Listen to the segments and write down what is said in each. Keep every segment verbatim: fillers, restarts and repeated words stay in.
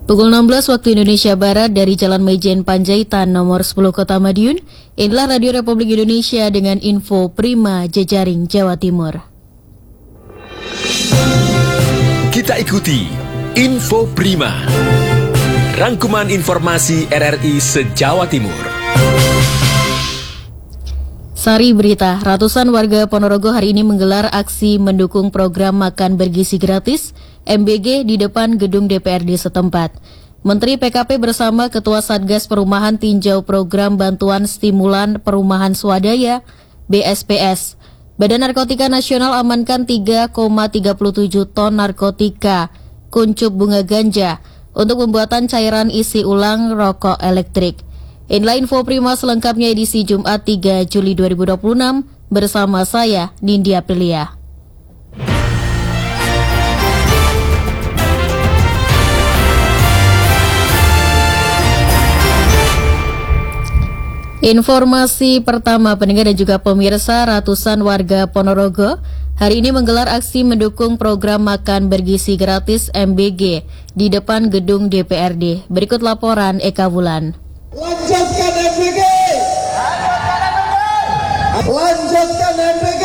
Pukul enam belas waktu Indonesia Barat dari Jalan Maijen Panjaitan nomor sepuluh Kota Madiun, inilah Radio Republik Indonesia dengan info Prima Jejaring Jawa Timur. Kita ikuti Info Prima, rangkuman informasi R R I se-Jawa Timur. Sari berita, ratusan warga Ponorogo hari ini menggelar aksi mendukung program makan bergizi gratis M B G di depan gedung D P R D setempat. Menteri P K P bersama Ketua Satgas Perumahan tinjau program bantuan stimulan perumahan swadaya B S P S. Badan Narkotika Nasional amankan tiga koma tiga tujuh ton narkotika kuncup bunga ganja untuk pembuatan cairan isi ulang rokok elektrik. Inilah info Prima selengkapnya edisi Jumat tiga Juli dua ribu dua puluh enam bersama saya Nindya Aprilia. Informasi pertama, pendengar dan juga pemirsa, ratusan warga Ponorogo hari ini menggelar aksi mendukung program makan bergizi gratis M B G di depan gedung D P R D. Berikut laporan Eka Wulan. Lanjutkan M B G! Lanjutkan M B G!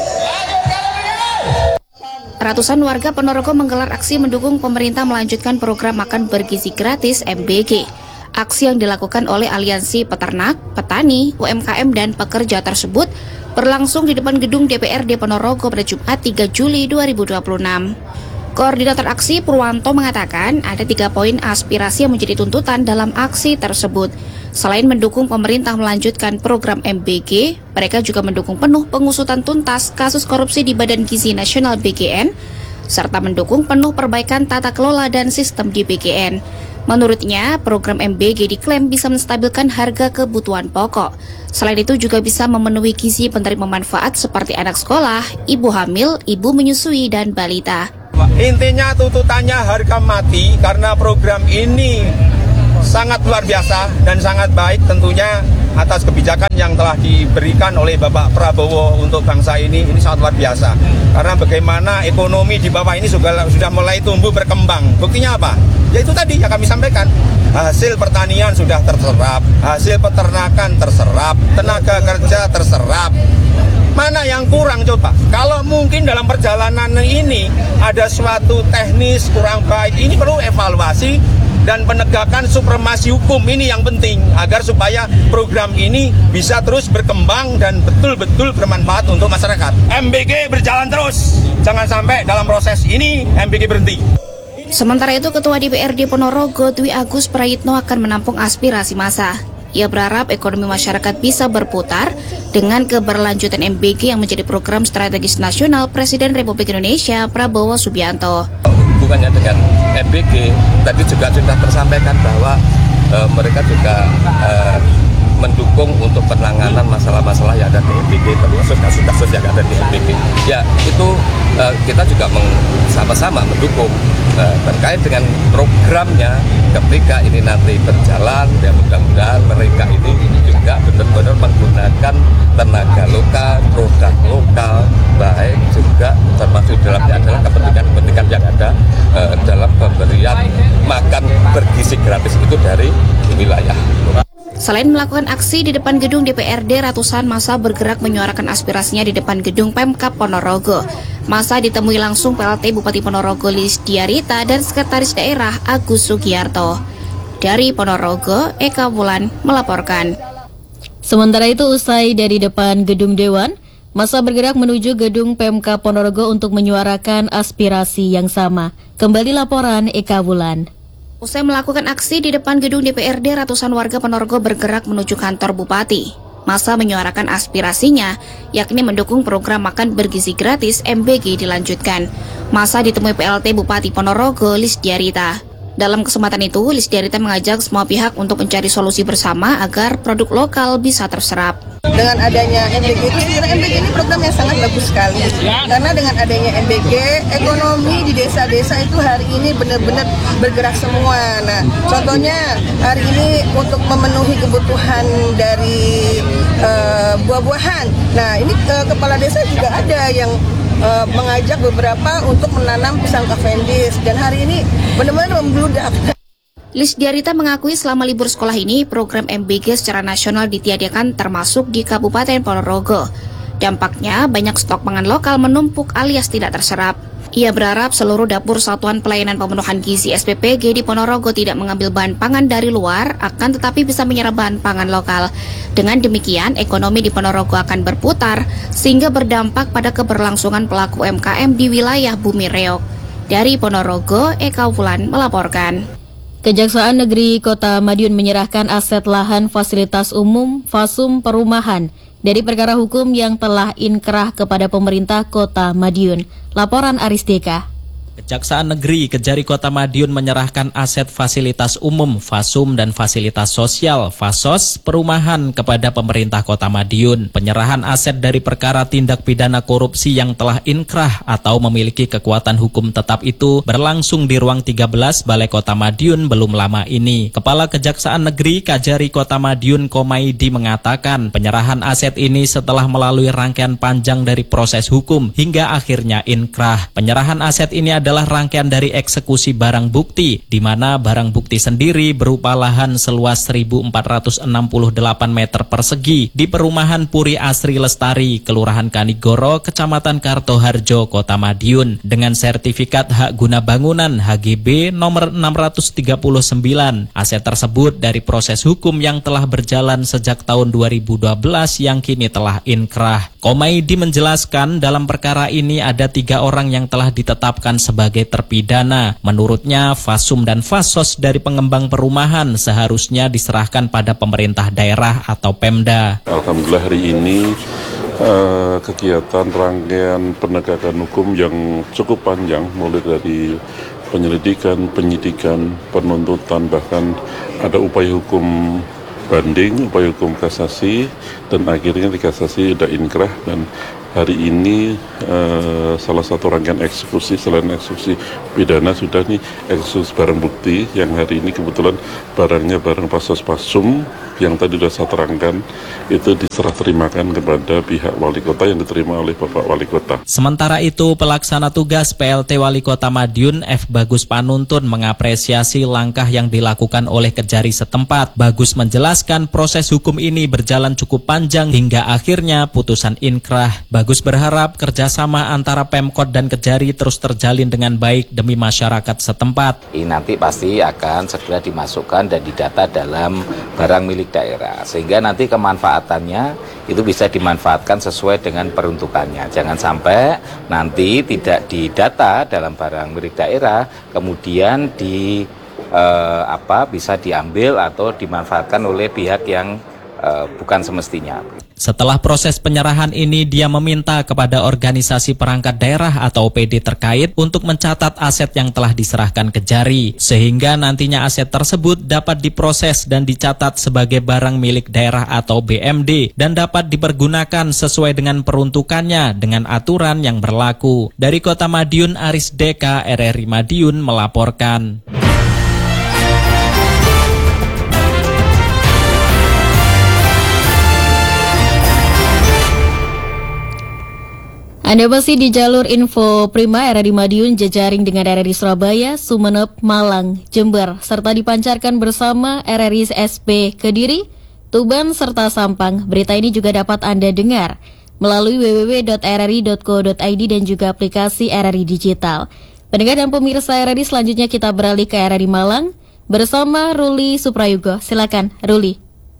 Ratusan warga Ponorogo menggelar aksi mendukung pemerintah melanjutkan program makan bergizi gratis M B G. Aksi yang dilakukan oleh Aliansi Peternak, Petani, U M K M, dan Pekerja tersebut berlangsung di depan gedung D P R D Ponorogo pada Jumat tiga Juli dua ribu dua puluh enam. Koordinator aksi Purwanto mengatakan ada tiga poin aspirasi yang menjadi tuntutan dalam aksi tersebut. Selain mendukung pemerintah melanjutkan program M B G, mereka juga mendukung penuh pengusutan tuntas kasus korupsi di Badan Gizi Nasional B G N, serta mendukung penuh perbaikan tata kelola dan sistem di B G N. Menurutnya, program M B G diklaim bisa menstabilkan harga kebutuhan pokok. Selain itu juga bisa memenuhi gizi penerima manfaat seperti anak sekolah, ibu hamil, ibu menyusui, dan balita. Intinya tuntutannya harga mati karena program ini sangat luar biasa dan sangat baik tentunya atas kebijakan yang telah diberikan oleh Bapak Prabowo untuk bangsa ini. Ini sangat luar biasa karena bagaimana ekonomi di bawah ini sudah, sudah mulai tumbuh berkembang. Buktinya apa? Ya itu tadi yang kami sampaikan, hasil pertanian sudah terserap, hasil peternakan terserap, tenaga kerja terserap. Mana yang kurang coba? Kalau mungkin dalam perjalanan ini ada suatu teknis kurang baik, ini perlu evaluasi dan penegakan supremasi hukum, ini yang penting agar supaya program ini bisa terus berkembang dan betul-betul bermanfaat untuk masyarakat. M B G berjalan terus, jangan sampai dalam proses ini M B G berhenti. Sementara itu, Ketua D P R D Ponorogo Dwi Agus Prayitno akan menampung aspirasi massa. Ia berharap ekonomi masyarakat bisa berputar dengan keberlanjutan M B G yang menjadi program strategis nasional Presiden Republik Indonesia Prabowo Subianto. Hubungannya dengan M B G tadi juga sudah tersampaikan bahwa e, mereka juga e, mendukung untuk penanganan masalah-masalah yang ada di M B G, termasuk kasus-kasus yang ada di M B G. Ya, itu e, kita juga meng, sama-sama mendukung e, terkait dengan programnya. Ketika ini nanti berjalan, ya mudah-mudahan mereka ini juga benar-benar menggunakan tenaga lokal, produk lokal, baik juga termasuk dalamnya adalah kepentingan-kepentingan yang ada eh, dalam pemberian makan bergizi gratis itu dari wilayah. Selain melakukan aksi di depan gedung D P R D, ratusan massa bergerak menyuarakan aspirasinya di depan gedung Pemkab Ponorogo. Massa ditemui langsung P L T Bupati Ponorogo Lilis Diarita dan Sekretaris Daerah Agus Sugiarto. Dari Ponorogo, Eka Wulan melaporkan. Sementara itu, usai dari depan gedung Dewan, massa bergerak menuju gedung Pemkab Ponorogo untuk menyuarakan aspirasi yang sama. Kembali laporan Eka Wulan. Usai melakukan aksi di depan gedung D P R D, ratusan warga Ponorogo bergerak menuju kantor Bupati. Massa menyuarakan aspirasinya, yakni mendukung program makan bergizi gratis M B G dilanjutkan. Massa ditemui P L T Bupati Ponorogo Lilis Diarita. Dalam kesempatan itu, Lilis Diarita mengajak semua pihak untuk mencari solusi bersama agar produk lokal bisa terserap. Dengan adanya M B G itu, sebenarnya M B G ini program yang sangat bagus sekali. Karena dengan adanya M B G, ekonomi di desa-desa itu hari ini benar-benar bergerak semua. Nah, contohnya hari ini untuk memenuhi kebutuhan dari uh, buah-buahan. Nah, ini uh, kepala desa juga ada yang uh, mengajak beberapa untuk menanam pisang Cavendish. Dan hari ini benar-benar membludak. Lisdiarita mengakui selama libur sekolah ini program M B G secara nasional ditiadakan termasuk di Kabupaten Ponorogo. Dampaknya banyak stok pangan lokal menumpuk alias tidak terserap. Ia berharap seluruh dapur Satuan Pelayanan Pemenuhan Gizi S P P G di Ponorogo tidak mengambil bahan pangan dari luar, akan tetapi bisa menyerap bahan pangan lokal. Dengan demikian, ekonomi di Ponorogo akan berputar, sehingga berdampak pada keberlangsungan pelaku U M K M di wilayah Bumi Reog. Dari Ponorogo, Eka Wulan melaporkan. Kejaksaan Negeri Kota Madiun menyerahkan aset lahan fasilitas umum Fasum Perumahan dari perkara hukum yang telah inkrah kepada pemerintah Kota Madiun. Laporan Aris Deka. Kejaksaan Negeri Kejari Kota Madiun menyerahkan aset fasilitas umum Fasum dan fasilitas sosial Fasos Perumahan kepada pemerintah Kota Madiun. Penyerahan aset dari perkara tindak pidana korupsi yang telah inkrah atau memiliki kekuatan hukum tetap itu berlangsung di ruang tiga belas Balai Kota Madiun belum lama ini. Kepala Kejaksaan Negeri Kejari Kota Madiun Komaidi mengatakan penyerahan aset ini setelah melalui rangkaian panjang dari proses hukum hingga akhirnya inkrah. Penyerahan aset ini adalah rangkaian dari eksekusi barang bukti, di mana barang bukti sendiri berupa lahan seluas seribu empat ratus enam puluh delapan meter persegi di perumahan Puri Asri Lestari, Kelurahan Kanigoro, Kecamatan Kartoharjo, Kota Madiun, dengan sertifikat hak guna bangunan H G B nomor enam ratus tiga puluh sembilan. Aset tersebut dari proses hukum yang telah berjalan sejak tahun dua ribu dua belas yang kini telah inkrah. Komaidi menjelaskan dalam perkara ini ada tiga orang yang telah ditetapkan sebagai terpidana. Menurutnya, Fasum dan Fasos dari pengembang perumahan seharusnya diserahkan pada pemerintah daerah atau Pemda. Alhamdulillah hari ini uh, kegiatan rangkaian penegakan hukum yang cukup panjang, mulai dari penyelidikan, penyidikan, penuntutan, bahkan ada upaya hukum banding, upaya hukum kasasi, dan akhirnya di kasasi sudah inkrah. Dan hari ini uh, salah satu rangkaian eksekusi, selain eksekusi pidana, sudah nih eksekusi barang bukti yang hari ini kebetulan barangnya barang Fasos Fasum yang tadi sudah saya terangkan, itu diserah terimakan kepada pihak wali kota yang diterima oleh Bapak Wali Kota. Sementara itu, pelaksana tugas P L T Wali Kota Madiun F. Bagus Panuntun mengapresiasi langkah yang dilakukan oleh Kejari setempat. Bagus menjelaskan proses hukum ini berjalan cukup panjang hingga akhirnya putusan inkrah. Bagus berharap kerjasama antara Pemkot dan Kejari terus terjalin dengan baik demi masyarakat setempat. Ini nanti pasti akan segera dimasukkan dan didata dalam barang milik daerah, sehingga nanti kemanfaatannya itu bisa dimanfaatkan sesuai dengan peruntukannya. Jangan sampai nanti tidak didata dalam barang milik daerah, kemudian di eh, apa bisa diambil atau dimanfaatkan oleh pihak yang eh, bukan semestinya. Setelah proses penyerahan ini, dia meminta kepada organisasi perangkat daerah atau O P D terkait untuk mencatat aset yang telah diserahkan Kejari, sehingga nantinya aset tersebut dapat diproses dan dicatat sebagai barang milik daerah atau B M D dan dapat dipergunakan sesuai dengan peruntukannya dengan aturan yang berlaku. Dari Kota Madiun, Aris Deka, R R I Madiun melaporkan. Anda masih di jalur info Prima R R I Madiun, jejaring dengan R R I Surabaya, Sumeneb, Malang, Jember, serta dipancarkan bersama R R I S P Kediri, Tuban, serta Sampang. Berita ini juga dapat Anda dengar melalui w w w titik r r i titik co titik i d dan juga aplikasi R R I Digital. Pendengar dan pemirsa R R I, selanjutnya kita beralih ke R R I Malang bersama Ruli Suprayugo. Silakan, Ruli.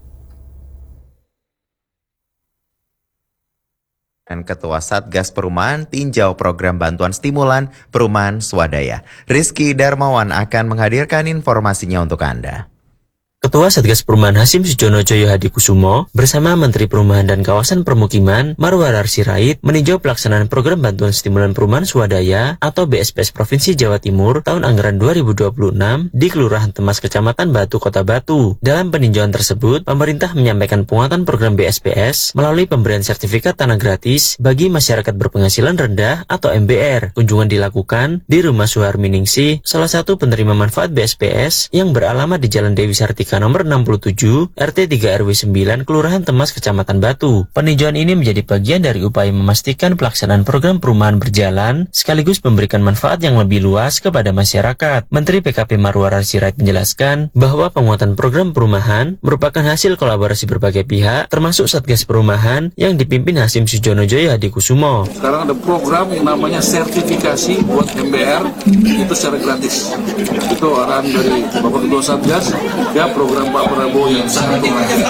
Ketua Satgas Perumahan tinjau program bantuan stimulan perumahan swadaya. Rizky Darmawan akan menghadirkan informasinya untuk Anda. Ketua Satgas Perumahan Hasim Sujono Joyo Hadikusumo bersama Menteri Perumahan dan Kawasan Permukiman Marwarar Sirait meninjau pelaksanaan program bantuan stimulan perumahan swadaya atau B S P S Provinsi Jawa Timur tahun anggaran dua ribu dua puluh enam di Kelurahan Temas Kecamatan Batu Kota Batu. Dalam peninjauan tersebut, pemerintah menyampaikan penguatan program B S P S melalui pemberian sertifikat tanah gratis bagi masyarakat berpenghasilan rendah atau M B R. Kunjungan dilakukan di Rumah Suharmi Ningsih, salah satu penerima manfaat B S P S yang beralamat di Jalan Dewi Sartika nomor enam puluh tujuh, R T tiga R W sembilan, Kelurahan Temas, Kecamatan Batu. Peninjauan ini menjadi bagian dari upaya memastikan pelaksanaan program perumahan berjalan, sekaligus memberikan manfaat yang lebih luas kepada masyarakat. Menteri P K P Marwarar Sirait menjelaskan bahwa penguatan program perumahan merupakan hasil kolaborasi berbagai pihak, termasuk Satgas Perumahan yang dipimpin Hasim Sujonojoyo Hadikusumo. Sekarang ada program yang namanya sertifikasi buat M B R, itu secara gratis. Itu arahan dari Bapak Ketua Satgas, ya program Pak Prabowo yang sangat berhasil.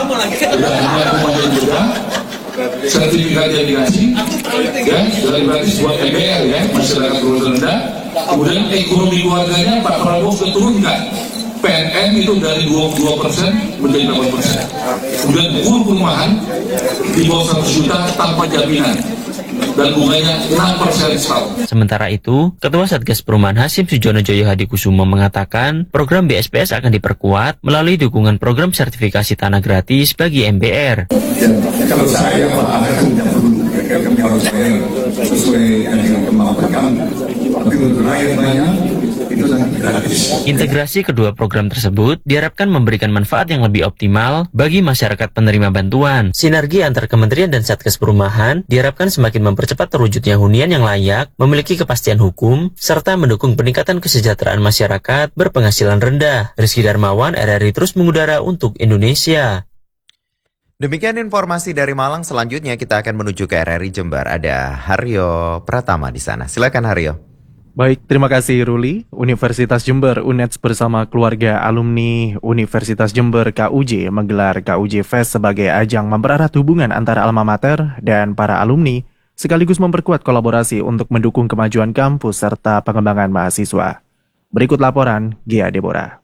Sertifikatnya dikasih, ya, dari gratis buat M B R ya, masyarakat keluarga rendah. Kemudian ekonomi keluarganya Pak Prabowo keturunkan. P N M itu dari dua puluh dua persen menjadi delapan persen. Kemudian uang perumahan di bawah seratus juta tanpa jaminan. Dan bunganya enam persen setahun. Sementara itu, Ketua Satgas Perumahan Hasim Sujonojoyo Hadikusumo mengatakan program B S P S akan diperkuat melalui dukungan program sertifikasi tanah gratis bagi M B R. Ya, kalau saya akan kalau saya sesuai dengan kemampuan kami, tapi untuk rakyat banyak itu sangat gratis. Integrasi kedua program tersebut diharapkan memberikan manfaat yang lebih optimal bagi masyarakat penerima bantuan. Sinergi antar kementerian dan Satgas Perumahan diharapkan semakin mempercepat terwujudnya hunian yang layak, memiliki kepastian hukum, serta mendukung peningkatan kesejahteraan masyarakat berpenghasilan rendah. Rizky Darmawan, R R I terus mengudara untuk Indonesia. Demikian informasi dari Malang. Selanjutnya kita akan menuju ke R R I Jember. Ada Haryo Pratama di sana. Silakan Haryo. Baik, terima kasih Ruli. Universitas Jember U N E D S bersama keluarga alumni Universitas Jember K U J menggelar K U J Fest sebagai ajang mempererat hubungan antara alma mater dan para alumni, sekaligus memperkuat kolaborasi untuk mendukung kemajuan kampus serta pengembangan mahasiswa. Berikut laporan Gia Deborah.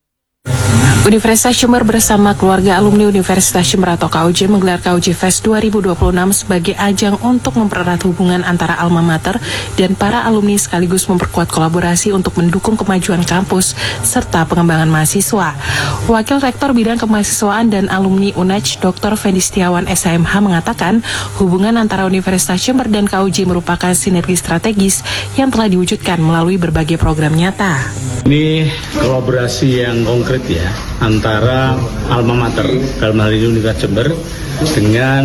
Universitas Jember bersama keluarga alumni Universitas Jember atau K U J menggelar K U J Fest dua ribu dua puluh enam sebagai ajang untuk mempererat hubungan antara alma mater dan para alumni sekaligus memperkuat kolaborasi untuk mendukung kemajuan kampus serta pengembangan mahasiswa. Wakil Rektor Bidang Kemahasiswaan dan Alumni U N E D S Doktor Fendi Setiawan S H M H mengatakan hubungan antara Universitas Jember dan K U J merupakan sinergi strategis yang telah diwujudkan melalui berbagai program nyata. Ini kolaborasi yang konkret ya antara alma mater dalam hal ini Universitas Jember dengan